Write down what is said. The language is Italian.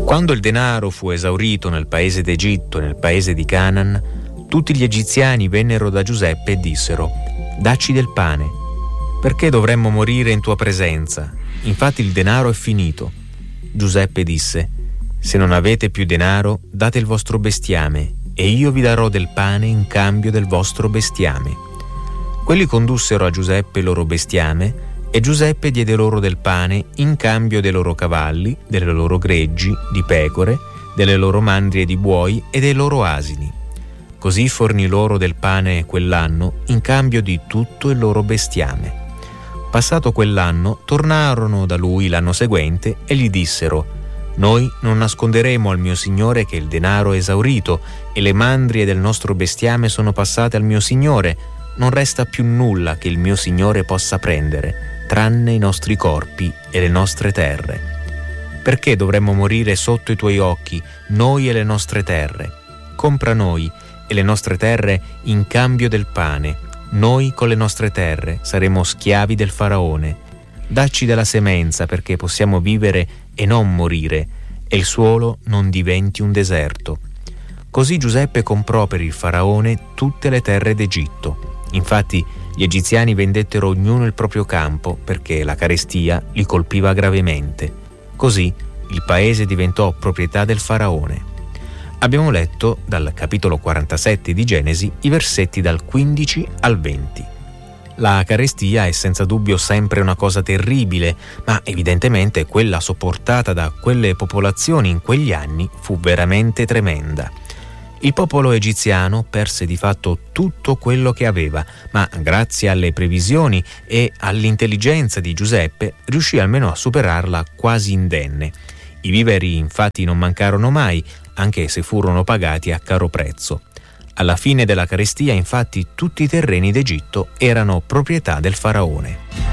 Quando il denaro fu esaurito nel paese d'Egitto e nel paese di Canaan, tutti gli egiziani vennero da Giuseppe e dissero: «Dacci del pane, perché dovremmo morire in tua presenza? Infatti il denaro è finito». Giuseppe disse: «Se non avete più denaro, date il vostro bestiame, e io vi darò del pane in cambio del vostro bestiame». Quelli condussero a Giuseppe il loro bestiame, e Giuseppe diede loro del pane in cambio dei loro cavalli, delle loro greggi, di pecore, delle loro mandrie di buoi e dei loro asini. Così fornì loro del pane quell'anno in cambio di tutto il loro bestiame. Passato quell'anno, tornarono da lui l'anno seguente e gli dissero: «Noi non nasconderemo al mio signore che il denaro è esaurito e le mandrie del nostro bestiame sono passate al mio signore. Non resta più nulla che il mio signore possa prendere, tranne i nostri corpi e le nostre terre. Perché dovremmo morire sotto i tuoi occhi, noi e le nostre terre? Compra noi e le nostre terre in cambio del pane. Noi con le nostre terre saremo schiavi del faraone. Dacci della semenza perché possiamo vivere e non morire, e il suolo non diventi un deserto». Così Giuseppe comprò per il faraone tutte le terre d'Egitto. Infatti gli egiziani vendettero ognuno il proprio campo perché la carestia li colpiva gravemente. Così il paese diventò proprietà del faraone. Abbiamo letto dal capitolo 47 di Genesi i versetti dal 15 al 20. La carestia è senza dubbio sempre una cosa terribile, ma evidentemente quella sopportata da quelle popolazioni in quegli anni fu veramente tremenda. Il popolo egiziano perse di fatto tutto quello che aveva, ma grazie alle previsioni e all'intelligenza di Giuseppe riuscì almeno a superarla quasi indenne. I viveri infatti non mancarono mai, anche se furono pagati a caro prezzo. Alla fine della carestia, infatti, tutti i terreni d'Egitto erano proprietà del faraone.